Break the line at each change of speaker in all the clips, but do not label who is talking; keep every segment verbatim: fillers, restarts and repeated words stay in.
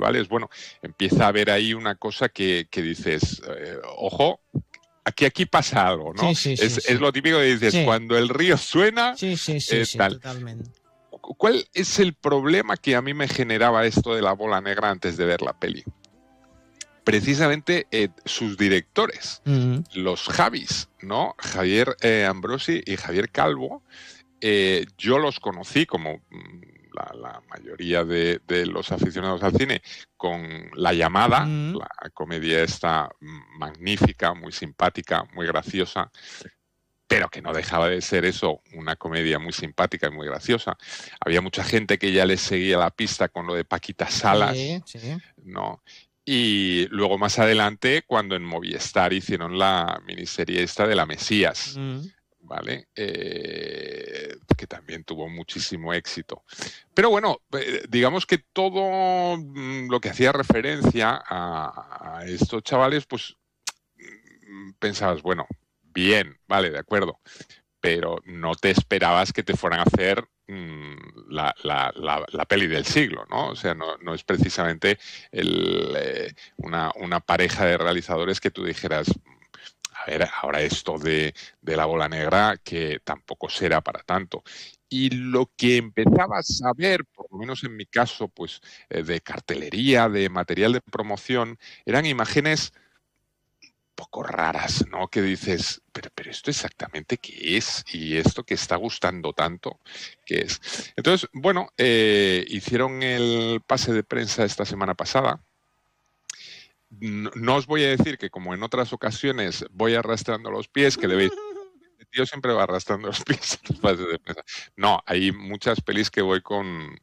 chavales, bueno, empieza a haber ahí una cosa que, que dices, eh, ojo, aquí, aquí pasa algo, ¿no?
Sí, sí, sí,
Es, es
sí.
lo típico que dices,
Sí.
cuando el río suena,
Sí, sí, sí,
eh,
sí,
tal.
totalmente.
¿Cuál es el problema que a mí me generaba esto de la bola negra antes de ver la peli? Precisamente eh, sus directores,
Mm.
los Javis, ¿no? Javier eh, Ambrosi y Javier Calvo. Eh, yo los conocí como mm, la, la mayoría de, de los aficionados al cine con La Llamada,
Mm.
la comedia esta magnífica, muy simpática, muy graciosa, pero que no dejaba de ser eso, una comedia muy simpática y muy graciosa. Había mucha gente que ya les seguía la pista con lo de Paquita Salas,
Sí, sí.
¿no? Y luego más adelante, cuando en Movistar hicieron la miniserie esta de La Mesías,
Mm.
¿vale? Eh, que también tuvo muchísimo éxito. Pero bueno, eh, digamos que todo mm, lo que hacía referencia a, a estos chavales, pues mm, pensabas, bueno, bien, vale, de acuerdo, pero no te esperabas que te fueran a hacer mmm, la, la, la, la, peli del siglo, ¿no? O sea, no, no es precisamente el, eh, una, una pareja de realizadores que tú dijeras, a ver, ahora esto de, de la bola negra, que tampoco será para tanto. Y lo que empezabas a ver, por lo menos en mi caso, pues eh, de cartelería, de material de promoción, eran imágenes poco raras, ¿no? Que dices, pero, pero esto exactamente qué es y esto que está gustando tanto, ¿qué es? Entonces, bueno, eh, hicieron el pase de prensa esta semana pasada. No, no os voy a decir que como en otras ocasiones voy arrastrando los pies, que debéis... El tío siempre va arrastrando los pies en los pases de prensa. No, hay muchas pelis que voy con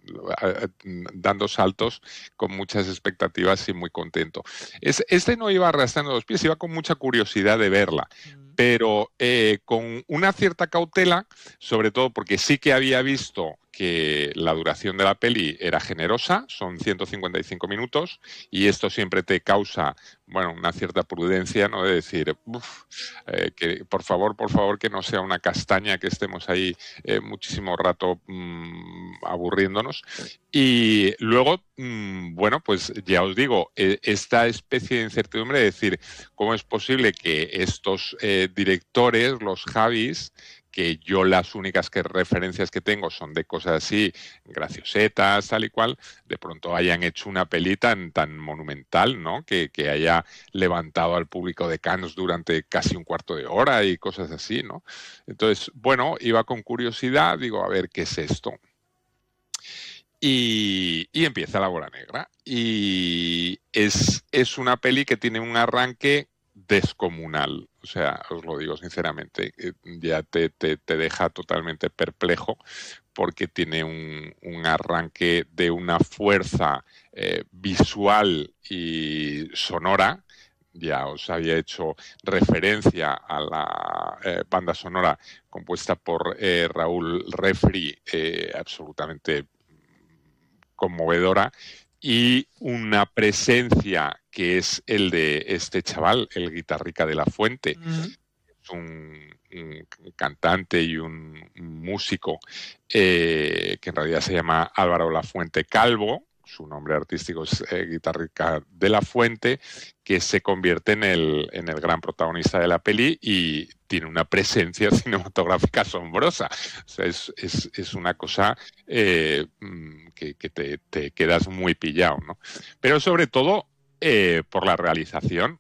dando saltos con muchas expectativas y muy contento. Es, este no iba arrastrando los pies, iba con mucha curiosidad de verla, pero eh, con una cierta cautela, sobre todo porque sí que había visto que la duración de la peli era generosa, son ciento cincuenta y cinco minutos, y esto siempre te causa, bueno, una cierta prudencia, ¿no? De decir, uff, eh, que por favor, por favor, que no sea una castaña, que estemos ahí eh, muchísimo rato mmm, aburriéndonos. Y luego, mmm, bueno, pues ya os digo, eh, esta especie de incertidumbre de decir, ¿cómo es posible que estos eh, directores, los Javis, que yo las únicas que referencias que tengo son de cosas así, graciosetas, tal y cual, de pronto hayan hecho una peli tan, tan monumental, ¿no? Que, que haya levantado al público de Cannes durante casi un cuarto de hora y cosas así, ¿no? Entonces, bueno, iba con curiosidad, digo, a ver, ¿qué es esto? Y, y empieza La Bola Negra. Y es, es una peli que tiene un arranque descomunal. O sea, os lo digo sinceramente, ya te, te, te deja totalmente perplejo porque tiene un, un arranque de una fuerza eh, visual y sonora. Ya os había hecho referencia a la eh, banda sonora compuesta por eh, Raúl Refri, eh, absolutamente conmovedora, y una presencia que es el de este chaval, el Guitarrica de la Fuente. Mm. Es un, un cantante y un, un músico eh, que en realidad se llama Álvaro Lafuente Calvo. Su nombre artístico es eh, Guitarrica de la Fuente, que se convierte en el, en el gran protagonista de la peli y tiene una presencia cinematográfica asombrosa. O sea, es, es, es una cosa eh, que, que te, te quedas muy pillado, ¿no? Pero sobre todo eh, por la realización.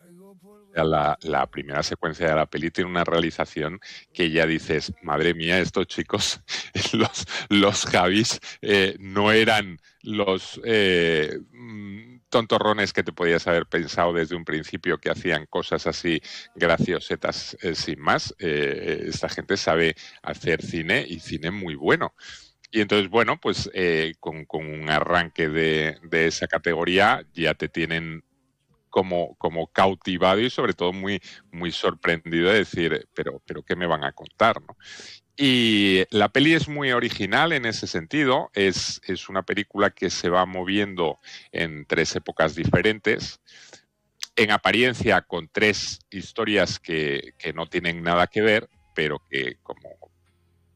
La, la primera secuencia de la peli tiene una realización que ya dices, madre mía, estos chicos, los, los Javis, eh, no eran los eh, tontorrones que te podías haber pensado desde un principio que hacían cosas así graciosetas eh, sin más. Eh, esta gente sabe hacer cine y cine muy bueno. Y entonces, bueno, pues eh, con, con un arranque de, de esa categoría ya te tienen como, como cautivado y sobre todo muy, muy sorprendido de decir, pero, pero ¿qué me van a contar? ¿No? Y la peli es muy original en ese sentido, es, es una película que se va moviendo en tres épocas diferentes, en apariencia con tres historias que, que no tienen nada que ver, pero que como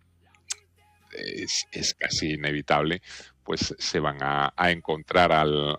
es, es casi inevitable, pues se van a, a encontrar al,